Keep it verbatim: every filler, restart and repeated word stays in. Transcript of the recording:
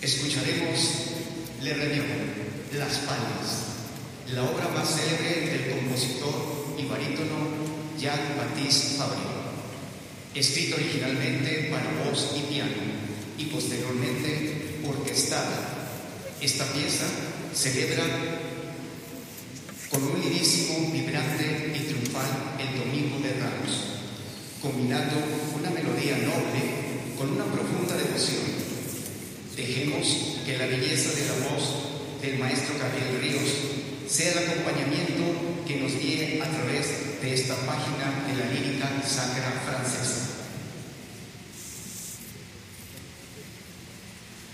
Escucharemos Le Réveillon, Las Palmas, la obra más célebre del compositor y barítono Jean-Baptiste Fabre, escrito originalmente para voz y piano y posteriormente orquestada. Esta pieza celebra con un lirísimo, vibrante y triunfal el Domingo de Ramos, combinando una melodía noble con una profunda devoción. Dejemos que la belleza de la voz del maestro Gabriel Ríos sea el acompañamiento que nos guíe a través de esta página de la lírica sacra francesa.